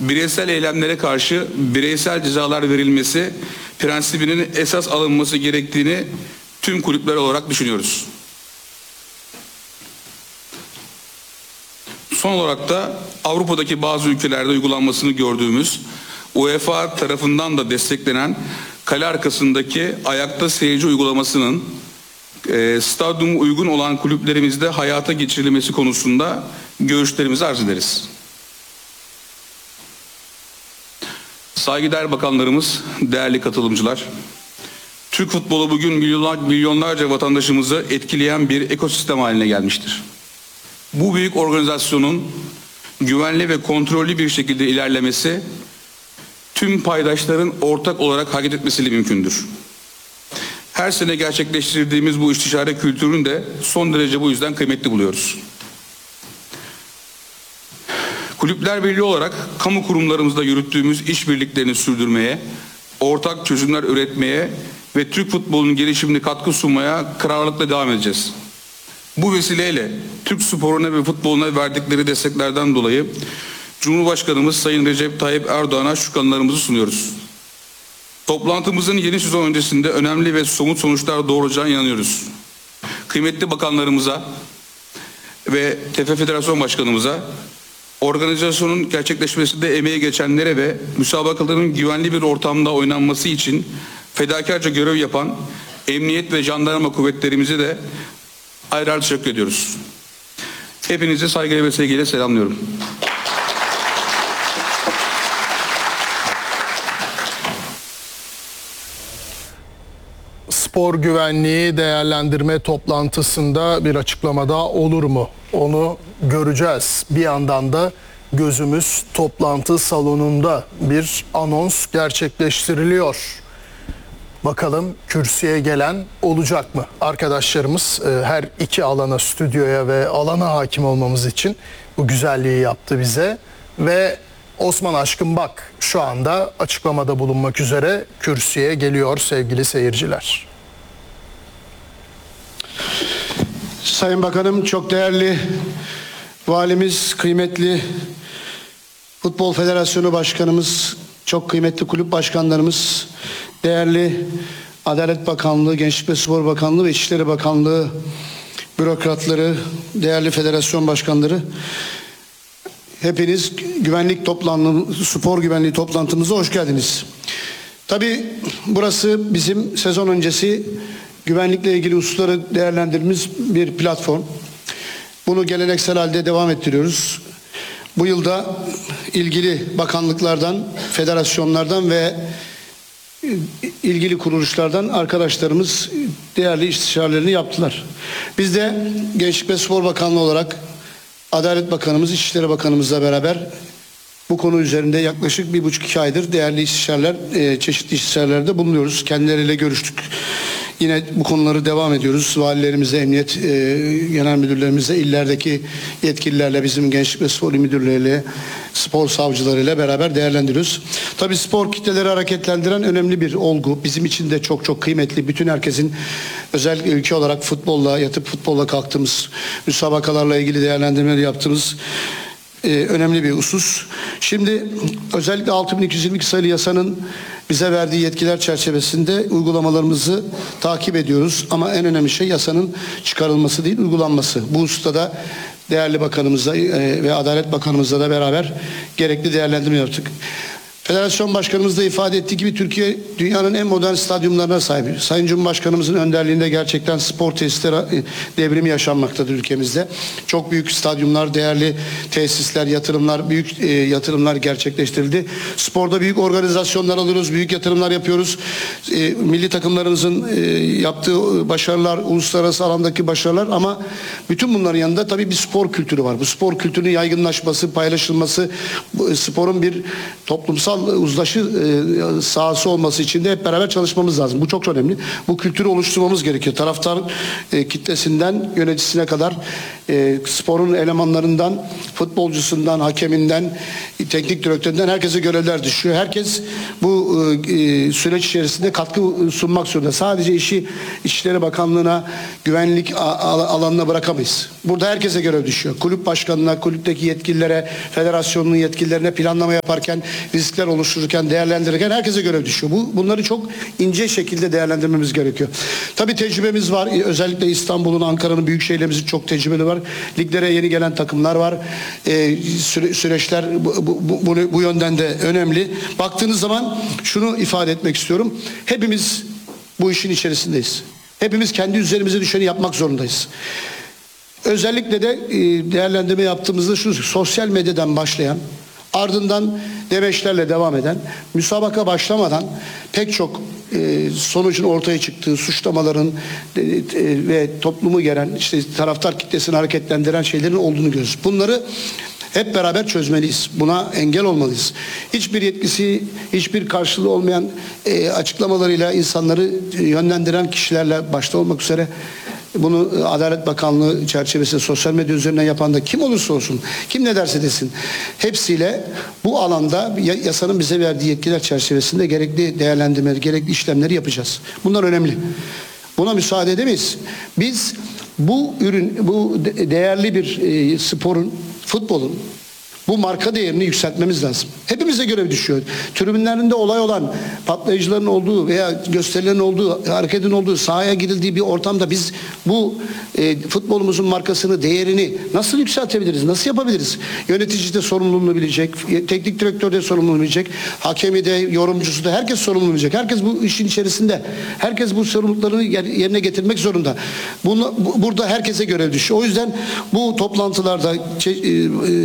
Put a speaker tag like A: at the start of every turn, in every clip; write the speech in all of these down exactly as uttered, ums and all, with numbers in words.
A: bireysel eylemlere karşı bireysel cezalar verilmesi prensibinin esas alınması gerektiğini tüm kulüpler olarak düşünüyoruz. Son olarak da Avrupa'daki bazı ülkelerde uygulanmasını gördüğümüz UEFA tarafından da desteklenen kale arkasındaki ayakta seyirci uygulamasının e, stadyuma uygun olan kulüplerimizde hayata geçirilmesi konusunda görüşlerimizi arz ederiz. Saygıdeğer bakanlarımız, değerli katılımcılar, Türk futbolu bugün milyonlar, milyonlarca vatandaşımızı etkileyen bir ekosistem haline gelmiştir. Bu büyük organizasyonun güvenli ve kontrollü bir şekilde ilerlemesi tüm paydaşların ortak olarak hareket etmesiyle mümkündür. Her sene gerçekleştirdiğimiz bu istişare kültürünü de son derece bu yüzden kıymetli buluyoruz. Kulüpler Birliği olarak kamu kurumlarımızda yürüttüğümüz işbirliklerini sürdürmeye, ortak çözümler üretmeye ve Türk futbolunun gelişimine katkı sunmaya kararlılıkla devam edeceğiz. Bu vesileyle Türk sporuna ve futboluna verdikleri desteklerden dolayı Cumhurbaşkanımız Sayın Recep Tayyip Erdoğan'a şükranlarımızı sunuyoruz. Toplantımızın yeni sezon öncesinde önemli ve somut sonuçlar doğuracağına inanıyoruz. Kıymetli bakanlarımıza ve T F F Federasyon Başkanımıza, organizasyonun gerçekleşmesinde emeği geçenlere ve müsabakaların güvenli bir ortamda oynanması için fedakarca görev yapan emniyet ve jandarma kuvvetlerimize de ayrı ayrı teşekkür ediyoruz. Hepinizi saygıyla ve sevgiyle selamlıyorum.
B: Spor güvenliği değerlendirme toplantısında bir açıklamada olur mu? Onu göreceğiz. Bir yandan da gözümüz toplantı salonunda bir anons gerçekleştiriliyor. Bakalım kürsüye gelen olacak mı? Arkadaşlarımız her iki alana, stüdyoya ve alana hakim olmamız için bu güzelliği yaptı bize. Ve Osman Aşkın Bak şu anda açıklamada bulunmak üzere kürsüye geliyor sevgili seyirciler.
C: Sayın Bakanım, çok değerli valimiz, kıymetli Futbol Federasyonu Başkanımız, çok kıymetli kulüp başkanlarımız, değerli Adalet Bakanlığı, Gençlik ve Spor Bakanlığı ve İçişleri Bakanlığı bürokratları, değerli federasyon başkanları, hepiniz güvenlik toplantı, spor güvenliği toplantımıza hoş geldiniz. Tabii burası bizim sezon öncesi güvenlikle ilgili hususları değerlendirdiğimiz bir platform. Bunu geleneksel halde devam ettiriyoruz. Bu yılda ilgili bakanlıklardan, federasyonlardan ve ilgili kuruluşlardan arkadaşlarımız değerli istişarelerini yaptılar. Biz de Gençlik ve Spor Bakanlığı olarak Adalet Bakanımız, İçişleri Bakanımızla beraber bu konu üzerinde yaklaşık bir buçuk iki aydır değerli istişareler, çeşitli istişarelerde bulunuyoruz. Kendileriyle görüştük. Yine bu konuları devam ediyoruz. Valilerimize, emniyet e, genel müdürlerimize, illerdeki yetkililerle, bizim Gençlik ve Spor Müdürleriyle, spor savcılarıyla beraber değerlendiriyoruz. Tabii spor kitleleri hareketlendiren önemli bir olgu. Bizim için de çok çok kıymetli. Bütün herkesin, özellikle ülke olarak futbolla, yatıp futbolla kalktığımız, müsabakalarla ilgili değerlendirmeleri yaptığımız Ee, önemli bir husus. Şimdi özellikle altı bin iki yüz yirmi iki sayılı yasanın bize verdiği yetkiler çerçevesinde uygulamalarımızı takip ediyoruz. Ama en önemli şey yasanın çıkarılması değil, uygulanması. Bu hususta da değerli bakanımızla e, ve Adalet Bakanımızla da beraber gerekli değerlendirme yaptık. Federasyon Başkanımız da ifade ettiği gibi Türkiye dünyanın en modern stadyumlarına sahip. Sayın Cumhurbaşkanımızın önderliğinde gerçekten spor tesisleri devrimi yaşanmaktadır ülkemizde. Çok büyük stadyumlar, değerli tesisler, yatırımlar, büyük e, yatırımlar gerçekleştirildi. Sporda büyük organizasyonlar alıyoruz, büyük yatırımlar yapıyoruz. E, milli takımlarımızın e, yaptığı başarılar, uluslararası alandaki başarılar, ama bütün bunların yanında tabii bir spor kültürü var. Bu spor kültürünün yaygınlaşması, paylaşılması, bu, sporun bir toplumsal toplumsal uzlaşı e, sahası olması için de hep beraber çalışmamız lazım. Bu çok önemli. Bu kültürü oluşturmamız gerekiyor. Taraftar e, kitlesinden yöneticisine kadar e, sporun elemanlarından, futbolcusundan, hakeminden, teknik direktöründen herkese görevler düşüyor. Herkes bu e, süreç içerisinde katkı sunmak zorunda. Sadece işi İçişleri Bakanlığı'na, güvenlik alanına bırakamayız. Burada herkese görev düşüyor. Kulüp başkanına, kulüpteki yetkililere, federasyonun yetkililerine planlama yaparken, riskler oluştururken, değerlendirirken herkese görev düşüyor. Bu, bunları çok ince şekilde değerlendirmemiz gerekiyor. Tabii tecrübemiz var. Özellikle İstanbul'un, Ankara'nın, büyük şehirlerimizin çok tecrübeli var. Liglere yeni gelen takımlar var. Ee, süre, süreçler bu, bu, bu, bu yönden de önemli. Baktığınız zaman şunu ifade etmek istiyorum. Hepimiz bu işin içerisindeyiz. Hepimiz kendi üzerimize düşeni yapmak zorundayız. Özellikle de e, değerlendirme yaptığımızda şu, sosyal medyadan başlayan, ardından demeçlerle devam eden, müsabaka başlamadan pek çok e, sonucun ortaya çıktığı, suçlamaların e, e, ve toplumu gelen, işte taraftar kitlesini hareketlendiren şeylerin olduğunu görüyoruz. Bunları hep beraber çözmeliyiz. Buna engel olmalıyız. Hiçbir yetkisi, hiçbir karşılığı olmayan e, açıklamalarıyla insanları e, yönlendiren kişilerle başta olmak üzere bunu Adalet Bakanlığı çerçevesinde sosyal medya üzerinden yapan da kim olursa olsun, kim ne derse desin, hepsiyle bu alanda yasanın bize verdiği yetkiler çerçevesinde gerekli değerlendirmeleri, gerekli işlemleri yapacağız. Bunlar önemli. Buna müsaade edemeyiz. Biz bu ürün, bu değerli bir e, sporun, futbolun bu marka değerini yükseltmemiz lazım. Hepimize görev düşüyor. Tribünlerinde olay olan, patlayıcıların olduğu veya gösterilerin olduğu, hareketin olduğu, sahaya girildiği bir ortamda biz bu e, futbolumuzun markasını, değerini nasıl yükseltebiliriz? Nasıl yapabiliriz? Yönetici de sorumluluğunu bilecek, teknik direktör de sorumluluğunu bilecek, hakemi de, yorumcusu da, herkes sorumluluğunu bilecek. Herkes bu işin içerisinde. Herkes bu sorumluluklarını yerine getirmek zorunda. Bunu, bu, burada herkese görev düşüyor. O yüzden bu toplantılarda e, e,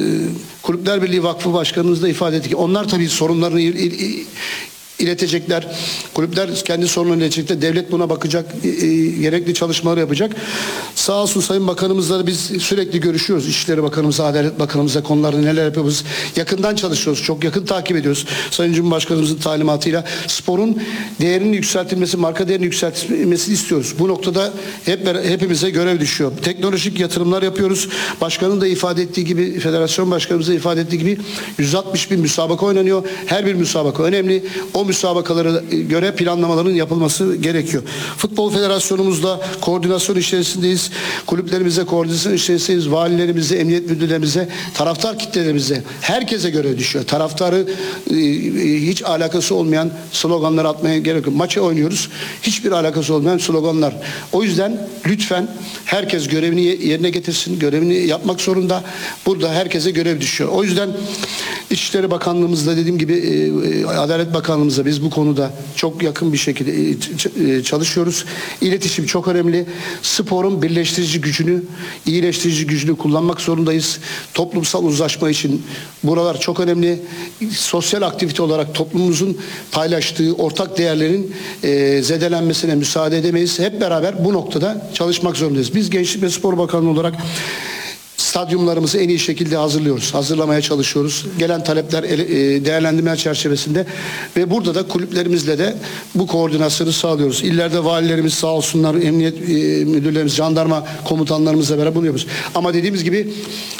C: Kulüpler Birliği Vakfı Başkanımız da ifade etti ki onlar tabii sorunlarını il, il, iletecekler. Kulüpler kendi sorunlarını iletecekler. Devlet buna bakacak. E, e, gerekli çalışmaları yapacak. Sağ olsun Sayın Bakanımızla biz sürekli görüşüyoruz. İçişleri Bakanımızla, Adalet Bakanımızla konularda neler yapıyoruz. Yakından çalışıyoruz. Çok yakın takip ediyoruz. Sayın Cumhurbaşkanımızın talimatıyla sporun değerinin yükseltilmesi, marka değerinin yükseltilmesini istiyoruz. Bu noktada hep hepimize görev düşüyor. Teknolojik yatırımlar yapıyoruz. Başkanın da ifade ettiği gibi, Federasyon Başkanımız da ifade ettiği gibi yüz altmış bin müsabaka oynanıyor. Her bir müsabaka önemli. O müsabakalara göre planlamaların yapılması gerekiyor. Futbol Federasyonumuzla koordinasyon içerisindeyiz. Kulüplerimizle koordinasyon içerisindeyiz. Valilerimize, emniyet müdürlerimize, taraftar kitlelerimize, herkese göre düşüyor. Taraftarı e, hiç alakası olmayan sloganlar atmaya gerek yok. Maça oynuyoruz. Hiçbir alakası olmayan sloganlar. O yüzden lütfen herkes görevini yerine getirsin. Görevini yapmak zorunda. Burada herkese görev düşüyor. O yüzden İçişleri Bakanlığımızla dediğim gibi e, Adalet Bakanlığımızla biz bu konuda çok yakın bir şekilde e, çalışıyoruz. İletişim çok önemli. Sporun birleştirici gücünü, iyileştirici gücünü kullanmak zorundayız. Toplumsal uzlaşma için buralar çok önemli. Sosyal aktivite olarak toplumumuzun paylaştığı ortak değerlerin e, zedelenmesine müsaade edemeyiz. Hep beraber bu noktada çalışmak zorundayız. Biz Gençlik ve Spor Bakanlığı olarak stadyumlarımızı en iyi şekilde hazırlıyoruz. Hazırlamaya çalışıyoruz. Gelen talepler değerlendirme çerçevesinde ve burada da kulüplerimizle de bu koordinasyonu sağlıyoruz. İllerde valilerimiz sağ olsunlar, emniyet müdürlerimiz, jandarma komutanlarımızla beraber bunu yapıyoruz. Ama dediğimiz gibi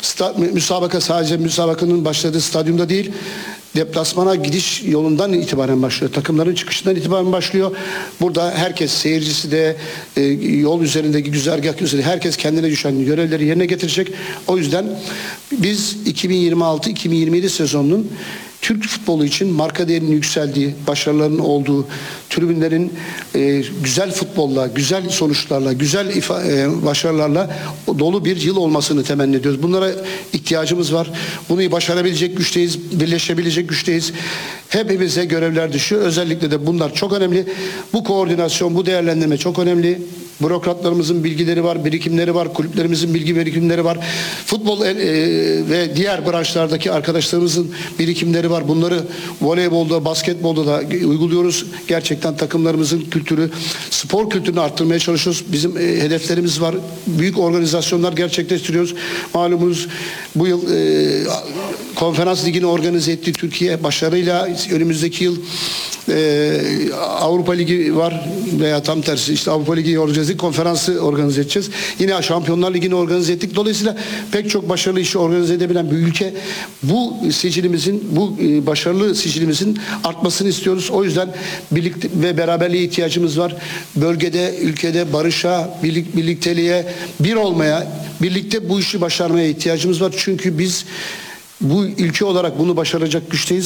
C: müsabaka sadece müsabakanın başladığı stadyumda değil, deplasmana gidiş yolundan itibaren başlıyor. Takımların çıkışından itibaren başlıyor. Burada herkes, seyircisi de e, yol üzerindeki güzergah üzerinde herkes kendine düşen görevleri yerine getirecek. O yüzden biz iki bin yirmi altı iki bin yirmi yedi sezonunun Türk futbolu için marka değerinin yükseldiği, başarıların olduğu, tribünlerin e, güzel futbolla, güzel sonuçlarla, güzel ifa, e, başarılarla dolu bir yıl olmasını temenni ediyoruz. Bunlara ihtiyacımız var. Bunu başarabilecek güçteyiz, birleşebilecek güçteyiz. Hepimize görevler düşüyor. Özellikle de bunlar çok önemli. Bu koordinasyon, bu değerlendirme çok önemli. Bürokratlarımızın bilgileri var, birikimleri var, kulüplerimizin bilgi birikimleri var. Futbol e, ve diğer branşlardaki arkadaşlarımızın birikimleri var. Bunları voleybolda, basketbolda da uyguluyoruz. Gerçekten takımlarımızın kültürü, spor kültürünü arttırmaya çalışıyoruz. Bizim e, hedeflerimiz var. Büyük organizasyonlar gerçekleştiriyoruz. Malumunuz bu yıl e, konferans ligini organize etti Türkiye. Başarıyla önümüzdeki yıl e, Avrupa Ligi var veya tam tersi işte Avrupa Ligi organize ettik, konferansı organize edeceğiz. Yine Şampiyonlar Ligi'ni organize ettik. Dolayısıyla pek çok başarılı işi organize edebilen bir ülke. Bu sicilimizin, bu e, başarılı sicilimizin artmasını istiyoruz. O yüzden birlikte ve beraberliğe ihtiyacımız var. Bölgede, ülkede barışa, birlik, birlikteliğe, bir olmaya, birlikte bu işi başarmaya ihtiyacımız var. Çünkü biz bu ülke olarak bunu başaracak güçteyiz.